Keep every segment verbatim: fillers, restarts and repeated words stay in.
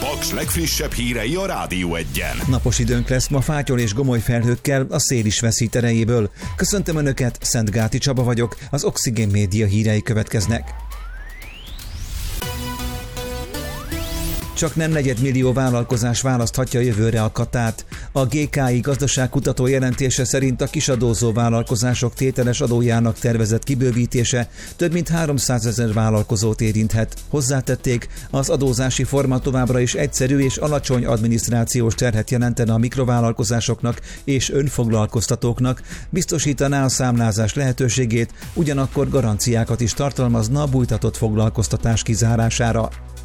Paks legfrissebb hírei a Rádió Egyen. Napos időnk lesz ma fátyol és gomoly felhőkkel, a szél is veszít erejéből. Köszöntöm Önöket, Szentgáti Csaba vagyok, az Oxigén Média hírei következnek. Csak nem negyedmillió vállalkozás választhatja jövőre a katát. A gé ká i gazdaságkutató jelentése szerint a kisadózó vállalkozások tételes adójának tervezett kibővítése több mint háromszázezer vállalkozót érinthet. Hozzátették, az adózási forma továbbra is egyszerű és alacsony adminisztrációs terhet jelentene a mikrovállalkozásoknak és önfoglalkoztatóknak, biztosítaná a számlázás lehetőségét, ugyanakkor garanciákat is tartalmazna a bújtatott foglalkoztatás kizárására.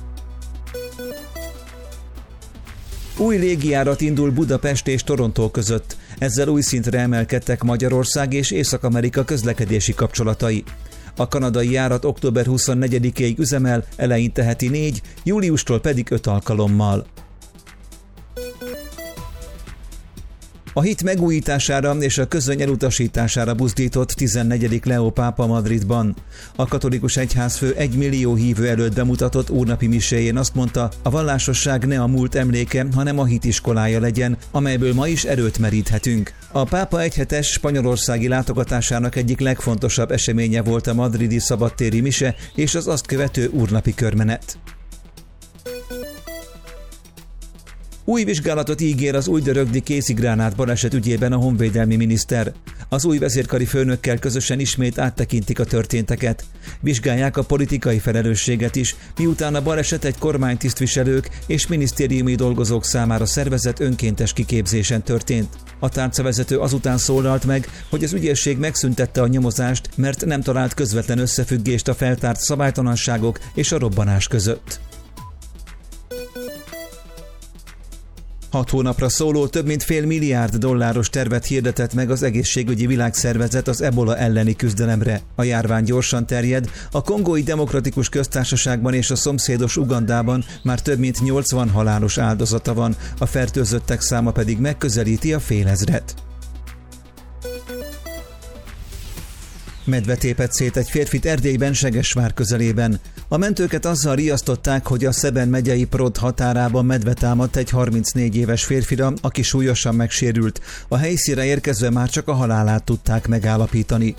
Új légijárat indul Budapest és Torontó között. Ezzel új szintre emelkedtek Magyarország és Észak-Amerika közlekedési kapcsolatai. A kanadai járat október huszonnegyedikéig üzemel, eleinte heti négy, júliustól pedig öt alkalommal. A hit megújítására és a közöny elutasítására buzdított tizennegyedik Leó pápa Madridban. A katolikus egyházfő egy millió hívő előtt bemutatott úrnapi miséjén azt mondta, a vallásosság ne a múlt emléke, hanem a hit iskolája legyen, amelyből ma is erőt meríthetünk. A pápa egyhetes spanyolországi látogatásának egyik legfontosabb eseménye volt a madridi szabadtéri mise és az azt követő úrnapi körmenet. Új vizsgálatot ígér az újdörögdi kézigránát baleset ügyében a honvédelmi miniszter. Az új vezérkari főnökkel közösen ismét áttekintik a történteket. Vizsgálják a politikai felelősséget is, miután a baleset egy kormánytisztviselők és minisztériumi dolgozók számára szervezett önkéntes kiképzésen történt. A tárcavezető azután szólalt meg, hogy az ügyészség megszüntette a nyomozást, mert nem talált közvetlen összefüggést a feltárt szabálytalanságok és a robbanás között. Hat hónapra szóló több mint fél milliárd dolláros tervet hirdetett meg az egészségügyi világszervezet az ebola elleni küzdelemre. A járvány gyorsan terjed, a Kongói Demokratikus Köztársaságban és a szomszédos Ugandában már több mint nyolcvan halálos áldozata van, a fertőzöttek száma pedig megközelíti a félezret. Medve tépett szét egy férfit Erdélyben Segesvár közelében. A mentőket azzal riasztották, hogy a Szeben megyei Prod határában medve támadt egy harmincnégy éves férfira, aki súlyosan megsérült. A helyszínre érkezve már csak a halálát tudták megállapítani.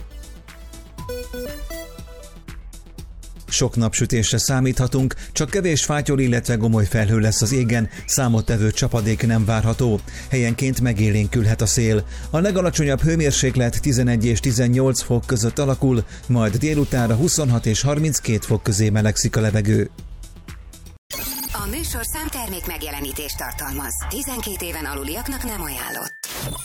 Sok napsütésre számíthatunk, csak kevés fátyol, illetve gomoly felhő lesz az égen, számottevő csapadék nem várható. Helyenként megélénkülhet a szél. A legalacsonyabb hőmérséklet tizenegy és tizennyolc fok között alakul, majd délutánra huszonhat és harminckét fok közé melegszik a levegő. A műsorszám termék megjelenítést tartalmaz. tizenkét éven aluliaknak nem ajánlott.